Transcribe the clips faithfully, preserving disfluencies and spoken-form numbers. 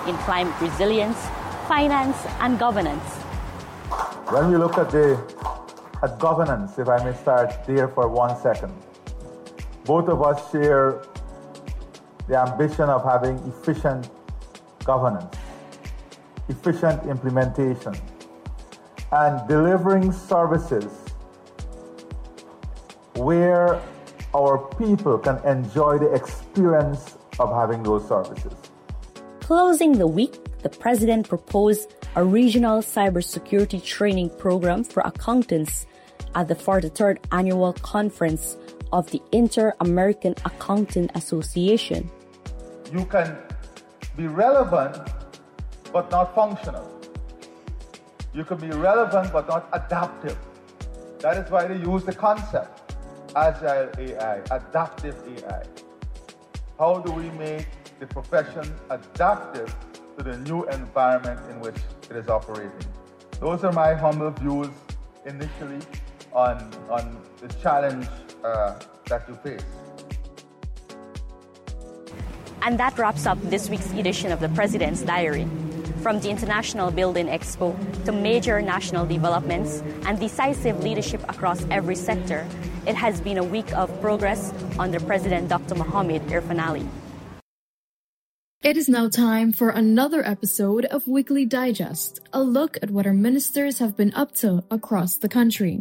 in climate resilience, finance, and governance. When we look at the at governance, if I may start there for one second, both of us share the ambition of having efficient governance, efficient implementation, and delivering services where our people can enjoy the experience of having those services. Closing the week, the President proposed a regional cybersecurity training program for accountants at the forty-third Annual Conference of the Inter-American Accounting Association. You can be relevant but not functional. You can be relevant but not adaptive. That is why they use the concept Agile A I, adaptive A I. How do we make the profession adaptive to the new environment in which it is operating? Those are my humble views initially on, on the challenge uh, that you face. And that wraps up this week's edition of the President's Diary. From the International Building Expo to major national developments and decisive leadership across every sector, it has been a week of progress under President Doctor Mohamed Irfaan Ali. It is now time for another episode of Weekly Digest, a look at what our ministers have been up to across the country.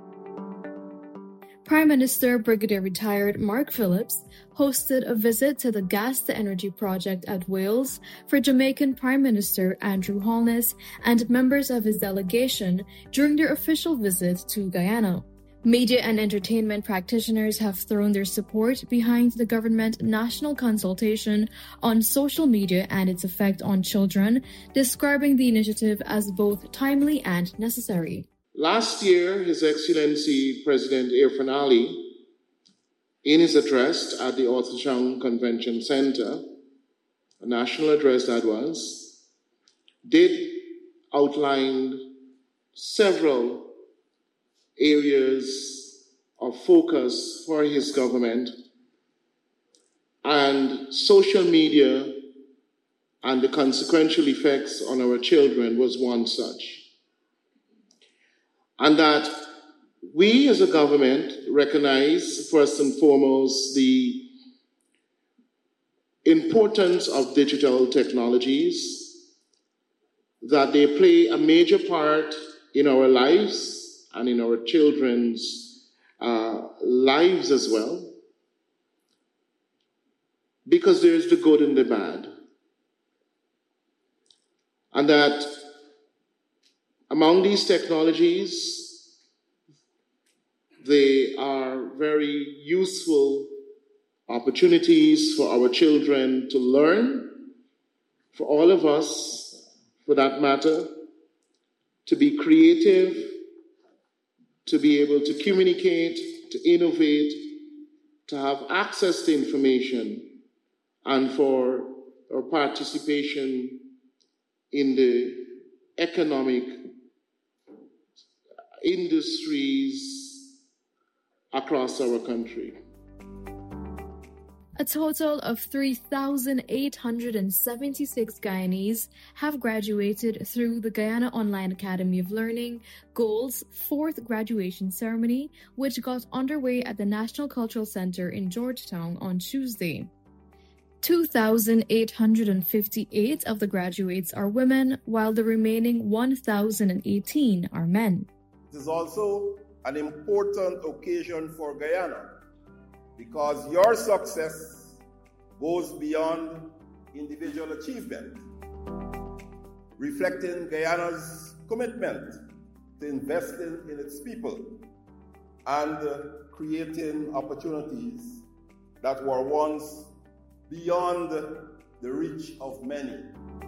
Prime Minister Brigadier Retired Mark Phillips hosted a visit to the Gas to Energy project at Wales for Jamaican Prime Minister Andrew Holness and members of his delegation during their official visit to Guyana. Media and entertainment practitioners have thrown their support behind the government national consultation on social media and its effect on children, describing the initiative as both timely and necessary. Last year, His Excellency President Irfaan Ali, in his address at the Arthur Chang Convention Center, a national address that was, did outline several areas of focus for his government, and social media and the consequential effects on our children was one such. And that we as a government recognize, first and foremost, the importance of digital technologies, that they play a major part in our lives and in our children's uh, lives as well, because there is the good and the bad. And that among these technologies, they are very useful opportunities for our children to learn, for all of us, for that matter, to be creative, to be able to communicate, to innovate, to have access to information, and for our participation in the economic industries across our country. A total of three thousand eight hundred seventy-six Guyanese have graduated through the Guyana Online Academy of Learning, GOLD's fourth graduation ceremony, which got underway at the National Cultural Center in Georgetown on Tuesday. two thousand eight hundred fifty-eight of the graduates are women, while the remaining one thousand eighteen are men. It is also an important occasion for Guyana, because your success goes beyond individual achievement, reflecting Guyana's commitment to investing in its people and uh, creating opportunities that were once beyond the reach of many.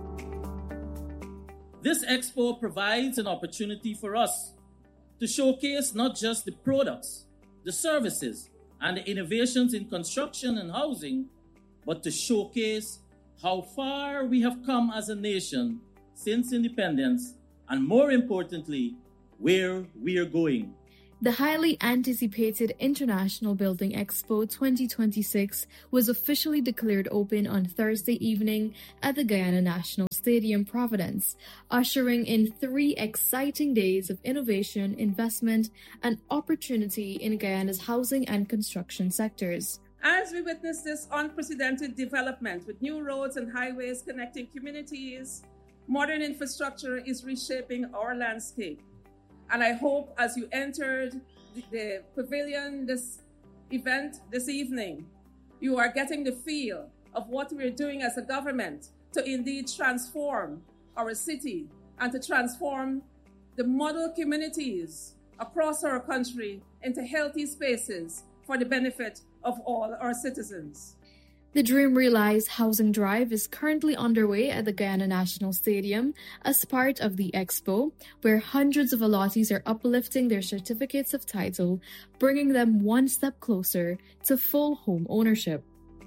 This expo provides an opportunity for us to showcase not just the products, the services, and the innovations in construction and housing, but to showcase how far we have come as a nation since independence, and more importantly, where we are going. The highly anticipated International Building Expo twenty twenty-six was officially declared open on Thursday evening at the Guyana National Stadium, Providence, ushering in three exciting days of innovation, investment, and opportunity in Guyana's housing and construction sectors. As we witness this unprecedented development with new roads and highways connecting communities, modern infrastructure is reshaping our landscape. And I hope as you entered the pavilion, this event this evening, you are getting the feel of what we're doing as a government to indeed transform our city and to transform the model communities across our country into healthy spaces for the benefit of all our citizens. The Dream Realize Housing Drive is currently underway at the Guyana National Stadium as part of the Expo, where hundreds of allottees are uplifting their certificates of title, bringing them one step closer to full home ownership.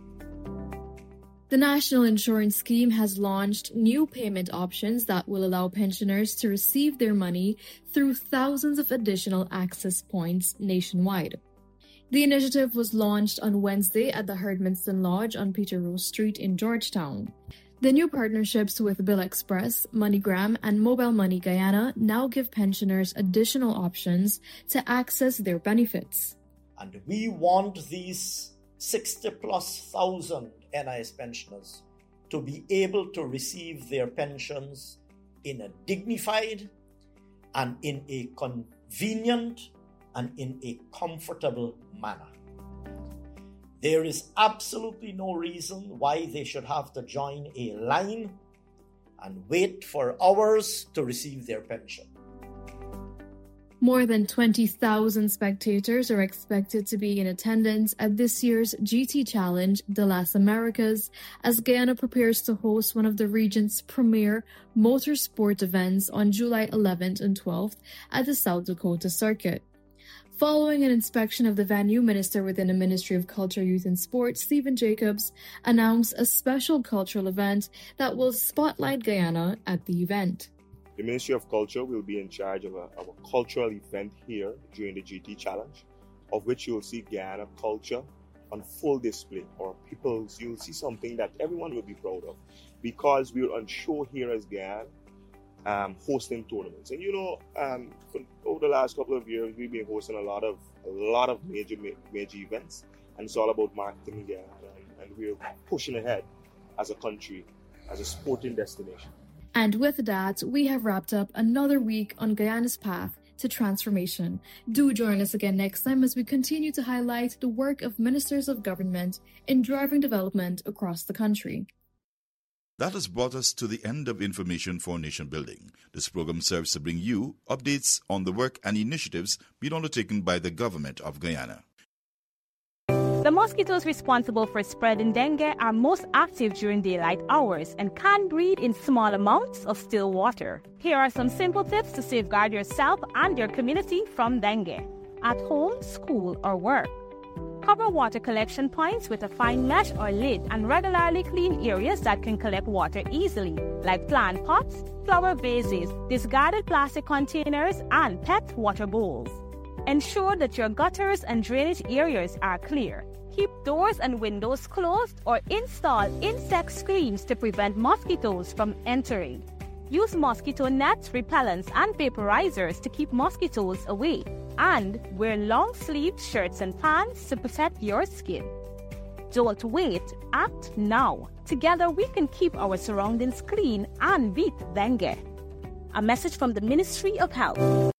The National Insurance Scheme has launched new payment options that will allow pensioners to receive their money through thousands of additional access points nationwide. The initiative was launched on Wednesday at the Herdmanston Lodge on Peter Rose Street in Georgetown. The new partnerships with Bill Express, MoneyGram, and Mobile Money Guyana now give pensioners additional options to access their benefits. And we want these sixty plus thousand N I S pensioners to be able to receive their pensions in a dignified and in a convenient and in a comfortable manner. There is absolutely no reason why they should have to join a line and wait for hours to receive their pension. More than twenty thousand spectators are expected to be in attendance at this year's G T Challenge, the Las Americas, as Guyana prepares to host one of the region's premier motorsport events on July eleventh and twelfth at the South Dakota Circuit. Following an inspection of the venue, Minister within the Ministry of Culture, Youth and Sports, Stephen Jacobs, announced a special cultural event that will spotlight Guyana at the event. The Ministry of Culture will be in charge of a, of a cultural event here during the G T Challenge, of which you will see Guyana culture on full display, or people, you'll see something that everyone will be proud of, because we're on show here as Guyana, um, hosting tournaments. And you know, um, for, over the last couple of years, we've been hosting a lot of a lot of major major events, and it's all about marketing Guyana, and, and we're pushing ahead as a country, as a sporting destination. And with that, we have wrapped up another week on Guyana's path to transformation. Do join us again next time as we continue to highlight the work of ministers of government in driving development across the country. That has brought us to the end of Information for Nation Building. This program serves to bring you updates on the work and initiatives being undertaken by the government of Guyana. The mosquitoes responsible for spreading dengue are most active during daylight hours and can breed in small amounts of still water. Here are some simple tips to safeguard yourself and your community from dengue. At home, school, or work. Cover water collection points with a fine mesh or lid and regularly clean areas that can collect water easily, like plant pots, flower vases, discarded plastic containers, and pet water bowls. Ensure that your gutters and drainage areas are clear. Keep doors and windows closed or install insect screens to prevent mosquitoes from entering. Use mosquito nets, repellents, and vaporizers to keep mosquitoes away. And wear long-sleeved shirts and pants to protect your skin. Don't wait, act now. Together we can keep our surroundings clean and beat dengue. A message from the Ministry of Health.